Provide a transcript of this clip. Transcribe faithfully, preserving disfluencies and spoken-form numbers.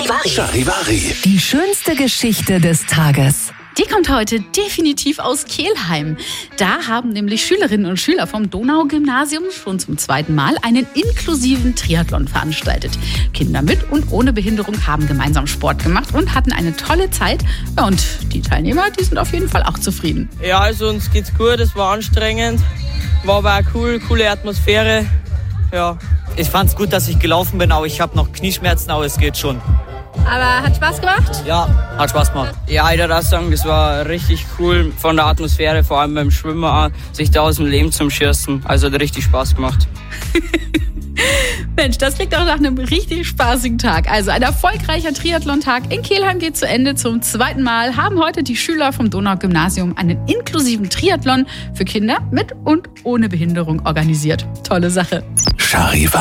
Charivari. Charivari. Die schönste Geschichte des Tages. Die kommt heute definitiv aus Kelheim. Da haben nämlich Schülerinnen und Schüler vom Donau-Gymnasium schon zum zweiten Mal einen inklusiven Triathlon veranstaltet. Kinder mit und ohne Behinderung haben gemeinsam Sport gemacht und hatten eine tolle Zeit. Ja, und die Teilnehmer, die sind auf jeden Fall auch zufrieden. Ja, also uns geht's gut, es war anstrengend, war aber auch cool, coole Atmosphäre. Ja. Ich fand's gut, dass ich gelaufen bin, aber ich habe noch Knieschmerzen, aber es geht schon. Aber hat Spaß gemacht? Ja, hat Spaß gemacht. Ja, ich würde sagen, das war richtig cool von der Atmosphäre, vor allem beim Schwimmen auch, sich da aus dem Leben zum Schießen. Also hat richtig Spaß gemacht. Mensch, das klingt auch nach einem richtig spaßigen Tag. Also ein erfolgreicher Triathlon-Tag in Kelheim geht zu Ende. Zum zweiten Mal haben heute die Schüler vom Donau-Gymnasium einen inklusiven Triathlon für Kinder mit und ohne Behinderung organisiert. Tolle Sache. Charivari.